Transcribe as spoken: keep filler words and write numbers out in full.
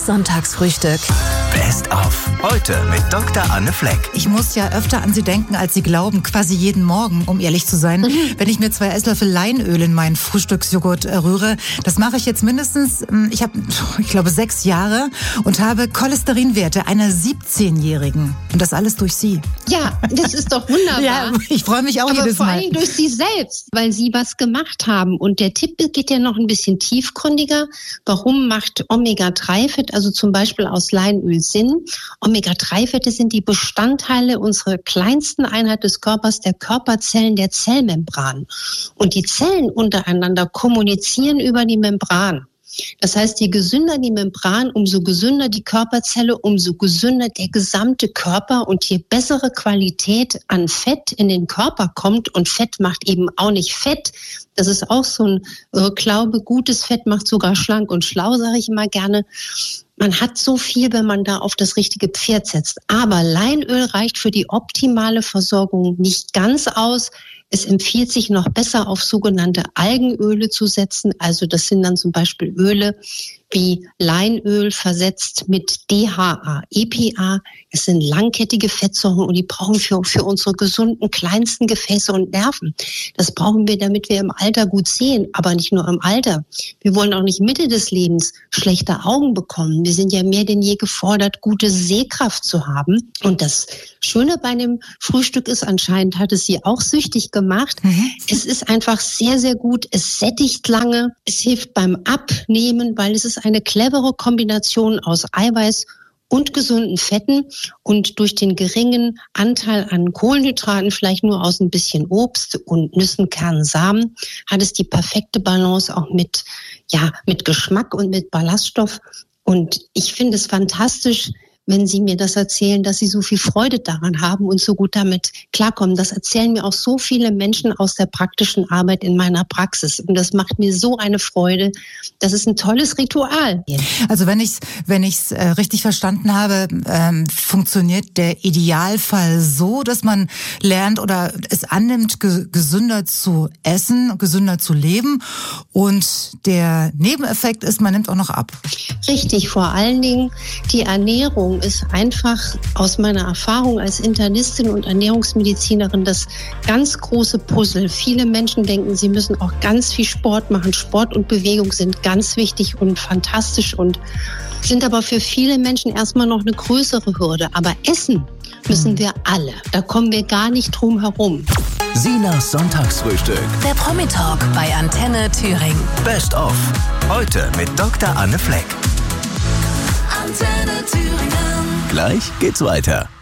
Sonntagsfrühstück. Best of. Heute mit Doktor Anne Fleck. Ich muss ja öfter an Sie denken, als Sie glauben, quasi jeden Morgen, um ehrlich zu sein, mhm. wenn ich mir zwei Esslöffel Leinöl in meinen Frühstücksjoghurt rühre. Das mache ich jetzt mindestens, ich habe, ich glaube, sechs Jahre und habe Cholesterinwerte einer siebzehnjährigen. Und das alles durch Sie. Ja, das ist doch wunderbar. Ja, ich freue mich auch Aber jedes vor Mal. allem durch Sie selbst, weil Sie was gemacht haben. Und der Tipp geht ja noch ein bisschen tiefgründiger. Warum macht Omega drei Fett, also zum Beispiel aus Leinöl, Sinn? Omega drei Fette sind die Bestandteile unserer kleinsten Einheit des Körpers, der Körperzellen, der Zellmembran. Und die Zellen untereinander kommunizieren über die Membran. Das heißt, je gesünder die Membran, umso gesünder die Körperzelle, umso gesünder der gesamte Körper. Und je bessere Qualität an Fett in den Körper kommt, und Fett macht eben auch nicht fett, das ist auch so ein äh, Glaube, gutes Fett macht sogar schlank und schlau, sage ich immer gerne. Man hat so viel, wenn man da auf das richtige Pferd setzt. Aber Leinöl reicht für die optimale Versorgung nicht ganz aus. Es empfiehlt sich noch besser, auf sogenannte Algenöle zu setzen. Also das sind dann zum Beispiel Öle wie Leinöl versetzt mit D H A, E P A. Es sind langkettige Fettsäuren und die brauchen für, für unsere gesunden kleinsten Gefäße und Nerven. Das brauchen wir, damit wir im Alter gut sehen, aber nicht nur im Alter. Wir wollen auch nicht Mitte des Lebens schlechte Augen bekommen. Wir sind ja mehr denn je gefordert, gute Sehkraft zu haben. Und das Schöne bei dem Frühstück ist, anscheinend hat es Sie auch süchtig gemacht. Mhm. Es ist einfach sehr, sehr gut. Es sättigt lange. Es hilft beim Abnehmen, weil es ist eine clevere Kombination aus Eiweiß und gesunden Fetten, und durch den geringen Anteil an Kohlenhydraten, vielleicht nur aus ein bisschen Obst und Nüssen, Kernen, Samen, hat es die perfekte Balance auch mit, ja, mit Geschmack und mit Ballaststoff. Und ich finde es fantastisch, wenn Sie mir das erzählen, dass Sie so viel Freude daran haben und so gut damit klarkommen. Das erzählen mir auch so viele Menschen aus der praktischen Arbeit in meiner Praxis. Und das macht mir so eine Freude. Das ist ein tolles Ritual. Also wenn ich es wenn ich's, äh, richtig verstanden habe, ähm, funktioniert der Idealfall so, dass man lernt oder es annimmt, ge- gesünder zu essen, gesünder zu leben. Und der Nebeneffekt ist, man nimmt auch noch ab. Richtig, vor allen Dingen die Ernährung ist einfach aus meiner Erfahrung als Internistin und Ernährungsmedizinerin das ganz große Puzzle. Viele Menschen denken, sie müssen auch ganz viel Sport machen. Sport und Bewegung sind ganz wichtig und fantastisch und sind aber für viele Menschen erstmal noch eine größere Hürde. Aber essen müssen wir alle. Da kommen wir gar nicht drum herum. Sinas Sonntagsfrühstück. Der Promi-Talk bei Antenne Thüringen. Best of. Heute mit Doktor Anne Fleck. Antenne Thüringen. Gleich geht's weiter.